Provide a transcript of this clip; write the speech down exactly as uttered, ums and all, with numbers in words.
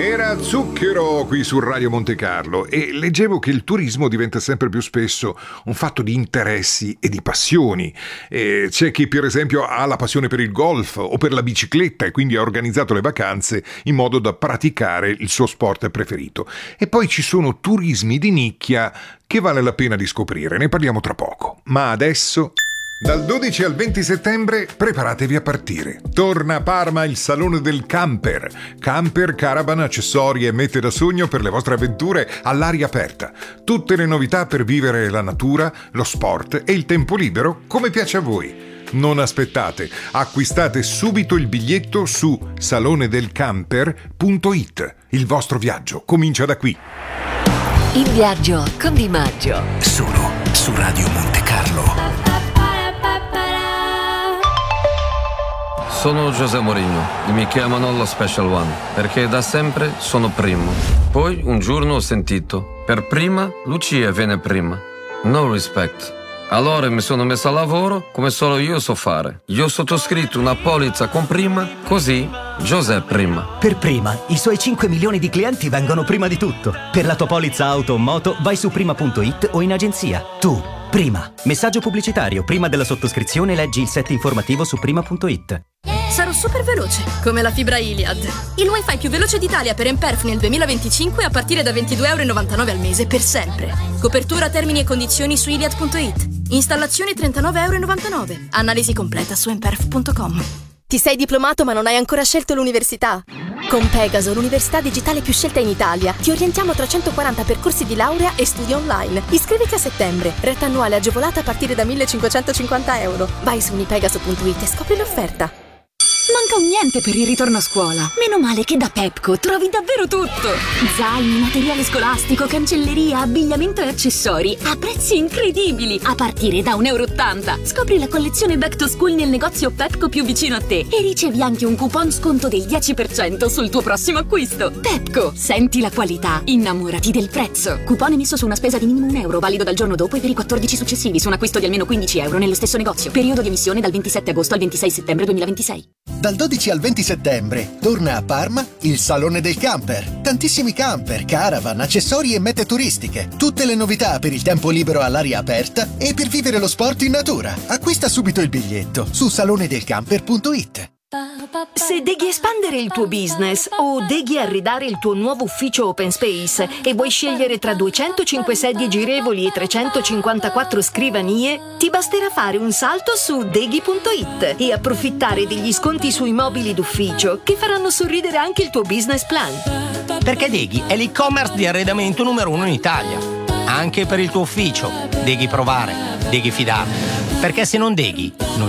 Era Zucchero qui su Radio Monte Carlo e leggevo che il turismo diventa sempre più spesso un fatto di interessi e di passioni. E c'è chi per esempio ha la passione per il golf o per la bicicletta e quindi ha organizzato le vacanze in modo da praticare il suo sport preferito. E poi ci sono turismi di nicchia che vale la pena di scoprire, ne parliamo tra poco. Ma adesso... Dal dodici al venti settembre preparatevi a partire. Torna a Parma il Salone del Camper. Camper, caravan, accessori e mete da sogno per le vostre avventure all'aria aperta. Tutte le novità per vivere la natura, lo sport e il tempo libero come piace a voi. Non aspettate, acquistate subito il biglietto su salone del camper punto it. Il vostro viaggio comincia da qui. Il viaggio con Di Maggio. Solo su Radio Monte Carlo. Sono José Mourinho e mi chiamano lo Special One perché da sempre sono primo. Poi un giorno ho sentito: per prima Lucia viene prima. No respect. Allora mi sono messo a lavoro come solo io so fare. Io ho sottoscritto una polizza con prima, così José prima. Per prima, i suoi cinque milioni di clienti vengono prima di tutto. Per la tua polizza auto o moto vai su prima punto it o in agenzia. Tu, prima. Messaggio pubblicitario. Prima della sottoscrizione leggi il set informativo su prima punto it. Sarò super veloce, come la fibra Iliad. Il wifi più veloce d'Italia per Emperf nel duemilaventicinque a partire da ventidue euro e novantanove al mese per sempre. Copertura, termini e condizioni su iliad punto it. Installazione trentanove euro e novantanove. Analisi completa su emperf punto com. Ti sei diplomato ma non hai ancora scelto l'università? Con Pegaso, l'università digitale più scelta in Italia, ti orientiamo tra centoquaranta percorsi di laurea e studi online. Iscriviti a settembre. Retta annuale agevolata a partire da millecinquecentocinquanta euro. Vai su unipegaso punto it e scopri l'offerta. Manca un niente per il ritorno a scuola. Meno male che da Pepco trovi davvero tutto. Zaini, materiale scolastico, cancelleria, abbigliamento e accessori a prezzi incredibili, a partire da un euro e ottanta. Scopri la collezione Back to School nel negozio Pepco più vicino a te e ricevi anche un coupon sconto del dieci per cento sul tuo prossimo acquisto. Pepco, senti la qualità, innamorati del prezzo. Coupon emesso su una spesa di minimo un euro, valido dal giorno dopo e per i quattordici successivi su un acquisto di almeno quindici euro nello stesso negozio. Periodo di emissione dal ventisette agosto al ventisei settembre duemilaventisei. Dal dodici al venti settembre torna a Parma il Salone del Camper. Tantissimi camper, caravan, accessori e mete turistiche. Tutte le novità per il tempo libero all'aria aperta e per vivere lo sport in natura. Acquista subito il biglietto su salone del camper punto it. Se deghi espandere il tuo business o deghi arredare il tuo nuovo ufficio open space e vuoi scegliere tra duecentocinque sedie girevoli e trecentocinquantaquattro scrivanie, ti basterà fare un salto su deghi punto it e approfittare degli sconti sui mobili d'ufficio che faranno sorridere anche il tuo business plan. Perché Deghi è l'e-commerce di arredamento numero uno in Italia. Anche per il tuo ufficio. Deghi provare, Deghi fidarti. Perché se non Deghi, non